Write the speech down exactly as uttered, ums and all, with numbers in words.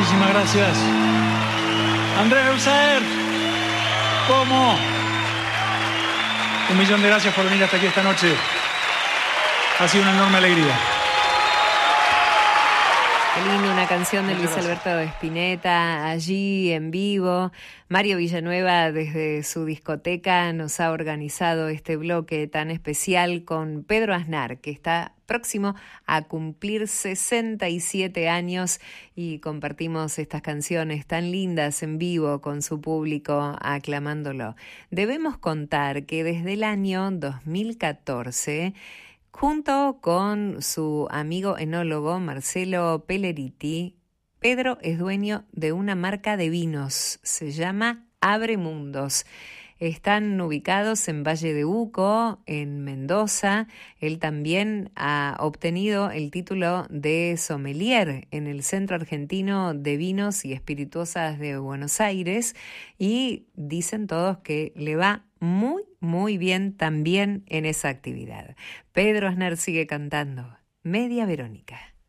Muchísimas gracias. Andrés Eusaer, ¿cómo? Un millón de gracias por venir hasta aquí esta noche. Ha sido una enorme alegría. Qué lindo, una canción de Luis Alberto Spinetta, allí en vivo. Mario Villanueva desde su discoteca nos ha organizado este bloque tan especial con Pedro Aznar, que está próximo a cumplir sesenta y siete años y compartimos estas canciones tan lindas en vivo con su público aclamándolo. Debemos contar que desde el año dos mil catorce... junto con su amigo enólogo Marcelo Pelleriti, Pedro es dueño de una marca de vinos, se llama Abre Mundos. Están ubicados en Valle de Uco, en Mendoza. Él también ha obtenido el título de sommelier en el Centro Argentino de Vinos y Espirituosas de Buenos Aires y dicen todos que le va muy, muy bien también en esa actividad. Pedro Aznar sigue cantando Media Verónica.